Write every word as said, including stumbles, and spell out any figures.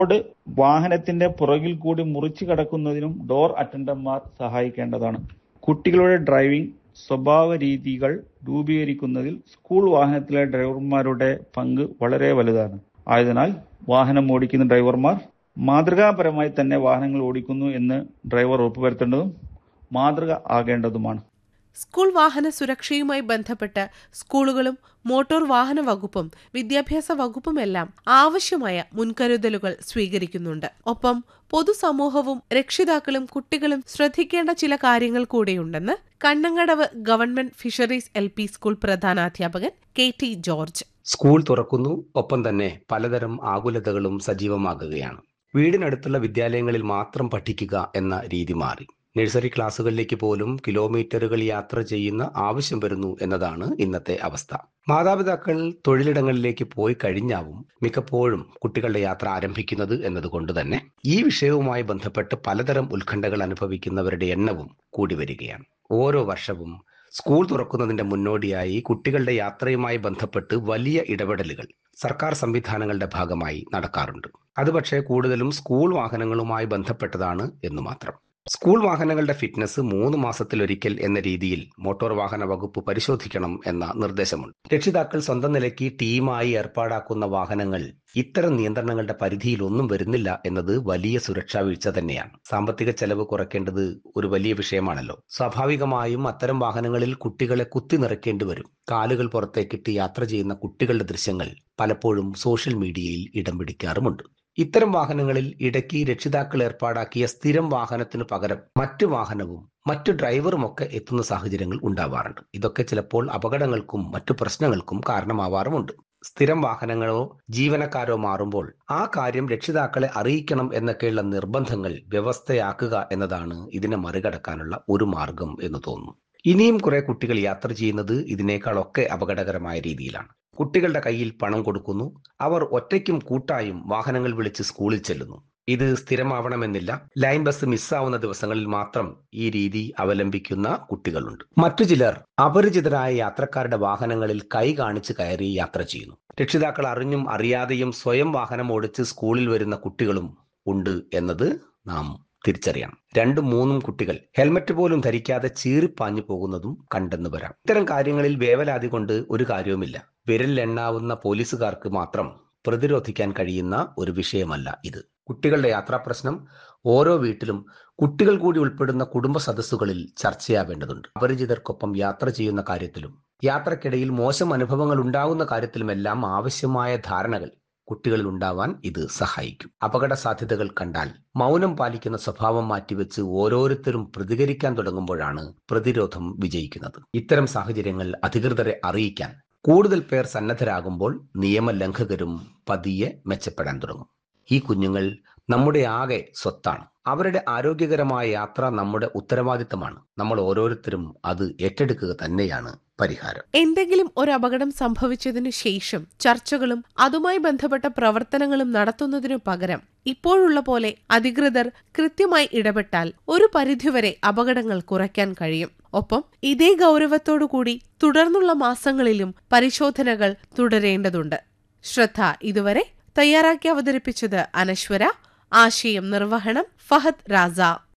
Road വാഹനത്തിന്റെ പുറകിൽ കൂടി മുറിച്ചു കടക്കുന്നതിനും ഡോർ അറ്റൻഡർമാർ സഹായിക്കേണ്ടതാണ്. കുട്ടികളുടെ ഡ്രൈവിംഗ് സ്വഭാവ രീതികൾ രൂപീകരിക്കുന്നതിൽ സ്കൂൾ വാഹനത്തിലെ ഡ്രൈവർമാരുടെ പങ്ക് വളരെ വലുതാണ്. ആയതിനാൽ വാഹനം ഓടിക്കുന്ന ഡ്രൈവർമാർ മാതൃകാപരമായി തന്നെ വാഹനങ്ങൾ ഓടിക്കുന്നു എന്ന് ഡ്രൈവർ ഉറപ്പുവരുത്തേണ്ടതും മാതൃക ആകേണ്ടതുമാണ്. സ്കൂൾ വാഹന സുരക്ഷയുമായി ബന്ധപ്പെട്ട് സ്കൂളുകളും മോട്ടോർ വാഹന വകുപ്പും വിദ്യാഭ്യാസ വകുപ്പുമെല്ലാം ആവശ്യമായ മുൻകരുതലുകൾ സ്വീകരിക്കുന്നുണ്ട്. ഒപ്പം പൊതുസമൂഹവും രക്ഷിതാക്കളും കുട്ടികളും ശ്രദ്ധിക്കേണ്ട ചില കാര്യങ്ങൾ കൂടെയുണ്ടെന്ന് കണ്ണങ്കടവ് government fisheries L P school പ്രധാനാധ്യാപകൻ K T George. School തുറക്കുന്നു, ഒപ്പം തന്നെ പലതരം ആകുലതകളും സജീവമാകുകയാണ്. വീടിനടുത്തുള്ള വിദ്യാലയങ്ങളിൽ മാത്രം പഠിക്കുക എന്ന രീതി മാറി. നഴ്സറി ക്ലാസുകളിലേക്ക് പോലും കിലോമീറ്ററുകൾ യാത്ര ചെയ്യുന്ന ആവശ്യം വരുന്നു എന്നതാണ് ഇന്നത്തെ അവസ്ഥ. മാതാപിതാക്കൾ തൊഴിലിടങ്ങളിലേക്ക് പോയി കഴിഞ്ഞാവും മിക്കപ്പോഴും കുട്ടികളുടെ യാത്ര ആരംഭിക്കുന്നത് എന്നതുകൊണ്ട് തന്നെ ഈ വിഷയവുമായി ബന്ധപ്പെട്ട് പലതരം ഉത്കണ്ഠകൾ അനുഭവിക്കുന്നവരുടെ എണ്ണവും കൂടി വരികയാണ്. ഓരോ വർഷവും സ്കൂൾ തുറക്കുന്നതിന്റെ മുന്നോടിയായി കുട്ടികളുടെ യാത്രയുമായി ബന്ധപ്പെട്ട് വലിയ ഇടപെടലുകൾ സർക്കാർ സംവിധാനങ്ങളുടെ ഭാഗമായി നടക്കാറുണ്ട്. അത് പക്ഷേ കൂടുതലും സ്കൂൾ വാഹനങ്ങളുമായി ബന്ധപ്പെട്ടതാണ് എന്ന് മാത്രം. സ്കൂൾ വാഹനങ്ങളുടെ ഫിറ്റ്നസ് മൂന്ന് മാസത്തിലൊരിക്കൽ എന്ന രീതിയിൽ മോട്ടോർ വാഹന വകുപ്പ് പരിശോധിക്കണം എന്ന നിർദ്ദേശമുണ്ട്. രക്ഷിതാക്കൾ സ്വന്തം നിലയ്ക്ക് ടീമായി ഏർപ്പാടാക്കുന്ന വാഹനങ്ങൾ ഇത്തരം നിയന്ത്രണങ്ങളുടെ പരിധിയിലൊന്നും വരുന്നില്ല എന്നത് വലിയ സുരക്ഷാ വീഴ്ച തന്നെയാണ്. സാമ്പത്തിക ചെലവ് കുറയ്ക്കേണ്ടത് ഒരു വലിയ വിഷയമാണല്ലോ. സ്വാഭാവികമായും അത്തരം വാഹനങ്ങളിൽ കുട്ടികളെ കുത്തി നിറയ്ക്കേണ്ടി വരും. കാലുകൾ പുറത്തേക്കിട്ട് യാത്ര ചെയ്യുന്ന കുട്ടികളുടെ ദൃശ്യങ്ങൾ പലപ്പോഴും സോഷ്യൽ മീഡിയയിൽ ഇടം പിടിക്കാറുമുണ്ട്. ഇത്തരം വാഹനങ്ങളിൽ ഇടയ്ക്ക് രക്ഷിതാക്കൾ ഏർപ്പാടാക്കിയ സ്ഥിരം വാഹനത്തിനു പകരം മറ്റു വാഹനവും മറ്റു ഡ്രൈവറുമൊക്കെ എത്തുന്ന സാഹചര്യങ്ങൾ ഉണ്ടാവാറുണ്ട്. ഇതൊക്കെ ചിലപ്പോൾ അപകടങ്ങൾക്കും മറ്റു പ്രശ്നങ്ങൾക്കും കാരണമാവാറുമുണ്ട്. സ്ഥിരം വാഹനങ്ങളോ ജീവനക്കാരോ മാറുമ്പോൾ ആ കാര്യം രക്ഷിതാക്കളെ അറിയിക്കണം എന്നൊക്കെയുള്ള നിർബന്ധങ്ങൾ വ്യവസ്ഥയാക്കുക എന്നതാണ് ഇതിനെ മറികടക്കാനുള്ള ഒരു മാർഗം എന്ന് തോന്നുന്നു. ഇനിയും കുറെ കുട്ടികൾ യാത്ര ചെയ്യുന്നത് ഇതിനേക്കാളൊക്കെ അപകടകരമായ രീതിയിലാണ്. കുട്ടികളുടെ കയ്യിൽ പണം കൊടുക്കുന്നു, അവർ ഒറ്റയ്ക്കും കൂട്ടായും വാഹനങ്ങൾ വിളിച്ച് സ്കൂളിൽ ചെല്ലുന്നു. ഇത് സ്ഥിരമാവണമെന്നില്ല. ലൈൻ ബസ് മിസ്സാവുന്ന ദിവസങ്ങളിൽ മാത്രം ഈ രീതി അവലംബിക്കുന്ന കുട്ടികളുണ്ട്. മറ്റു ചിലർ അപരിചിതരായ യാത്രക്കാരുടെ വാഹനങ്ങളിൽ കൈ കാണിച്ച് കയറി യാത്ര ചെയ്യുന്നു. രക്ഷിതാക്കൾ അറിഞ്ഞും അറിയാതെയും സ്വയം വാഹനം ഓടിച്ച് സ്കൂളിൽ വരുന്ന കുട്ടികളും ഉണ്ട് എന്നത് നാം തിരിച്ചറിയണം. രണ്ടും മൂന്നും കുട്ടികൾ ഹെൽമറ്റ് പോലും ധരിക്കാതെ ചീറിപ്പാഞ്ഞു പോകുന്നതും കണ്ടെന്ന് വരാം. ഇത്തരം കാര്യങ്ങളിൽ വേവലാതി കൊണ്ട് ഒരു കാര്യവുമില്ല. വിരലിലെണ്ണാവുന്ന പോലീസുകാർക്ക് മാത്രം പ്രതിരോധിക്കാൻ കഴിയുന്ന ഒരു വിഷയമല്ല ഇത്. കുട്ടികളുടെ യാത്രാ പ്രശ്നം ഓരോ വീട്ടിലും കുട്ടികൾ കൂടി ഉൾപ്പെടുന്ന കുടുംബ സദസ്സുകളിൽ ചർച്ചയാവേണ്ടതുണ്ട്. അപരിചിതർക്കൊപ്പം യാത്ര ചെയ്യുന്ന കാര്യത്തിലും യാത്രക്കിടയിൽ മോശം അനുഭവങ്ങൾ ഉണ്ടാകുന്ന കാര്യത്തിലുമെല്ലാം ആവശ്യമായ ധാരണകൾ കുട്ടികളിൽ ഉണ്ടാവാൻ ഇത് സഹായിക്കും. അപകട സാധ്യതകൾ കണ്ടാൽ മൗനം പാലിക്കുന്ന സ്വഭാവം മാറ്റിവെച്ച് ഓരോരുത്തരും പ്രതികരിക്കാൻ തുടങ്ങുമ്പോഴാണ് പ്രതിരോധം വിജയിക്കുന്നത്. ഇത്തരം സാഹചര്യങ്ങൾ അധികൃതരെ അറിയിക്കാൻ കൂടുതൽ പേർ സന്നദ്ധരാകുമ്പോൾ നിയമലംഘകരും പതിയെ മെച്ചപ്പെടാൻ തുടങ്ങും. ഈ കുഞ്ഞുങ്ങൾ നമ്മുടെ ആകെ സ്വത്താണ്. അവരുടെ ആരോഗ്യകരമായ യാത്ര നമ്മുടെ ഉത്തരവാദിത്തമാണ്. നമ്മൾ ഓരോരുത്തരും അത് ഏറ്റെടുക്കുക തന്നെയാണ് പരിഹാരം. എന്തെങ്കിലും ഒരു അപകടം സംഭവിച്ചതിനു ശേഷം ചർച്ചകളും അതുമായി ബന്ധപ്പെട്ട പ്രവർത്തനങ്ങളും നടത്തുന്നതിനു പകരം ഇപ്പോഴുള്ള പോലെ അധികൃതർ കൃത്യമായി ഇടപെട്ടാൽ ഒരു പരിധിവരെ അപകടങ്ങൾ കുറയ്ക്കാൻ കഴിയും. ഒപ്പം ഇതേ ഗൗരവത്തോടുകൂടി തുടർന്നുള്ള മാസങ്ങളിലും പരിശോധനകൾ തുടരേണ്ടതുണ്ട്. ശ്രദ്ധ ഇതുവരെ തയ്യാറാക്കി അവതരിപ്പിച്ചത് അനശ്വര. ആശയം നിർവഹണം ഫഹദ് റാസ.